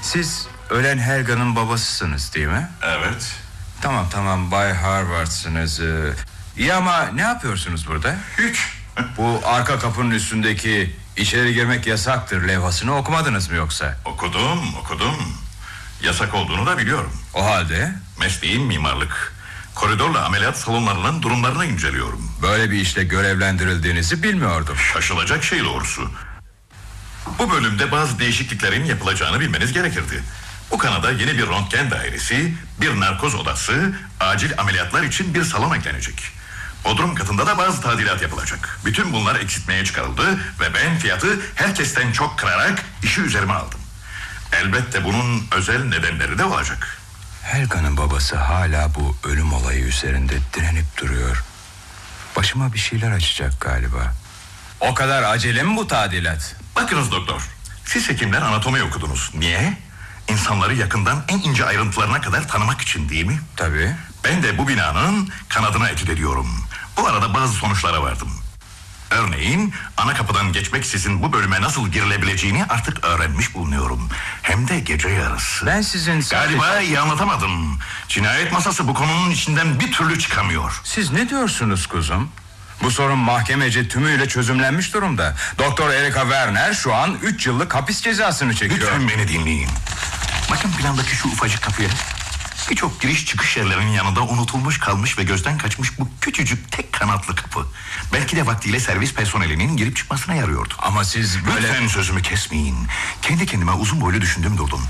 Siz ölen Helga'nın babasısınız değil mi? Evet. Tamam, Bay Harvard'sınız. İyi ama ne yapıyorsunuz burada? Hiç. Bu arka kapının üstündeki içeri girmek yasaktır levhasını okumadınız mı yoksa? Okudum. Yasak olduğunu da biliyorum. O halde? Mesleğim mimarlık. Koridorla ameliyat salonlarının durumlarını inceliyorum. Böyle bir işle görevlendirildiğinizi bilmiyordum. Şaşılacak şey doğrusu. Bu bölümde bazı değişikliklerin yapılacağını bilmeniz gerekirdi. Bu kanada yeni bir röntgen dairesi, bir narkoz odası, acil ameliyatlar için bir salon eklenecek. Bodrum katında da bazı tadilat yapılacak. Bütün bunlar eksiltmeye çıkarıldı ve ben fiyatı herkesten çok kırarak işi üzerime aldım. Elbette bunun özel nedenleri de olacak. Helga'nın babası hala bu ölüm olayı üzerinde direnip duruyor. Başıma bir şeyler açacak galiba. O kadar acele mi bu tadilat? Bakınız doktor, siz hekimler anatomi okudunuz. Niye? İnsanları yakından en ince ayrıntılarına kadar tanımak için değil mi? Tabii. Ben de bu binanın kanadına etüt ediyorum. Bu arada bazı sonuçlara vardım. Örneğin ana kapıdan geçmeksizin bu bölüme nasıl girilebileceğini artık öğrenmiş bulunuyorum. Hem de gece yarısı. Ben sizin... Galiba iyi anlatamadım. Cinayet masası bu konunun içinden bir türlü çıkamıyor. Siz ne diyorsunuz kuzum? Bu sorun mahkemece tümüyle çözümlenmiş durumda. Doktor Erika Werner şu an 3 yıllık hapis cezasını çekiyor. Lütfen beni dinleyin. Bakın plandaki şu ufacık kapıya. Birçok giriş çıkış yerlerinin yanında unutulmuş kalmış ve gözden kaçmış bu küçücük tek kanatlı kapı. Belki de vaktiyle servis personelinin girip çıkmasına yarıyordu. Ama siz böyle... Lütfen sözümü kesmeyin. Kendi kendime uzun boylu düşündüm durdum.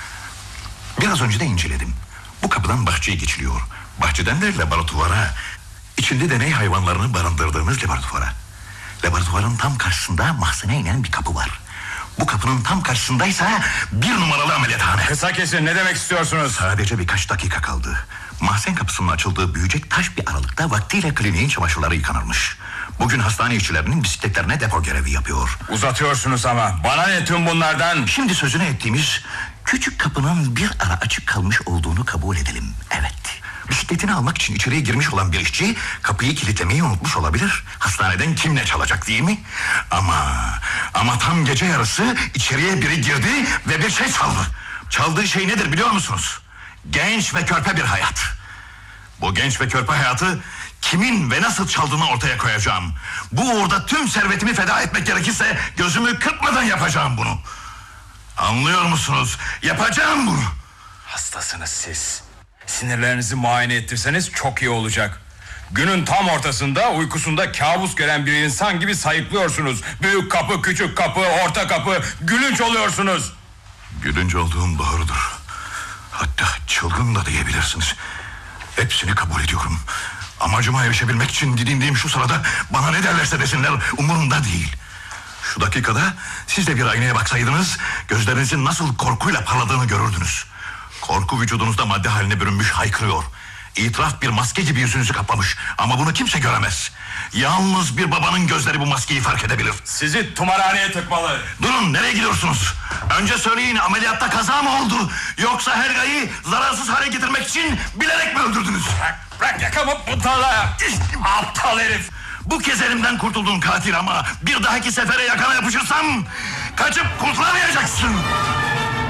Biraz önce de inceledim. Bu kapıdan bahçeye geçiliyor. Bahçeden de laboratuvara. İçinde deney hayvanlarını barındırdığımız laboratuvara. Laboratuvarın tam karşısında mahzene inen bir kapı var. Bu kapının tam karşısındaysa 1 numaralı ameliyathane. Kısa kesin, ne demek istiyorsunuz? Sadece birkaç dakika kaldı. Mahzen kapısının açıldığı büyüyecek taş bir aralıkta vaktiyle kliniğin çamaşırları yıkanırmış. Bugün hastane işçilerinin bisikletlerine depo görevi yapıyor. Uzatıyorsunuz ama. Bana ne tüm bunlardan? Şimdi sözünü ettiğimiz küçük kapının bir ara açık kalmış olduğunu kabul edelim. Evet. Bisikletini almak için içeriye girmiş olan bir işçi kapıyı kilitlemeyi unutmuş olabilir. Hastaneden kim ne çalacak değil mi? Ama tam gece yarısı içeriye biri girdi ve bir şey çaldı. Çaldığı şey nedir biliyor musunuz? Genç ve körpe bir hayat. Bu genç ve körpe hayatı kimin ve nasıl çaldığını ortaya koyacağım. Bu uğurda tüm servetimi feda etmek gerekirse gözümü kırpmadan yapacağım bunu. Anlıyor musunuz? Yapacağım bunu. Hastasınız siz. Sinirlerinizi muayene ettirseniz çok iyi olacak. Günün tam ortasında uykusunda kabus gören bir insan gibi sayıklıyorsunuz. Büyük kapı, küçük kapı, orta kapı, gülünç oluyorsunuz. Gülünç olduğum doğrudur. Hatta çılgın da diyebilirsiniz. Hepsini kabul ediyorum. Amacıma erişebilmek için didindiğim şu sırada bana ne derlerse desinler umurumda değil. Şu dakikada siz de bir aynaya baksaydınız gözlerinizin nasıl korkuyla parladığını görürdünüz. Korku vücudunuzda madde haline bürünmüş haykırıyor. İtiraf bir maske gibi yüzünüzü kaplamış. Ama bunu kimse göremez. Yalnız bir babanın gözleri bu maskeyi fark edebilir. Sizi tımarhaneye tıkmalı. Durun, nereye gidiyorsunuz? Önce söyleyin, ameliyatta kaza mı oldu? Yoksa Helga'yı zararsız hale getirmek için bilerek mi öldürdünüz? Bırak yakamı budala. Aptal herif. Bu kez elimden kurtuldun katil ama bir dahaki sefere yakana yapışırsam kaçıp kurtulamayacaksın.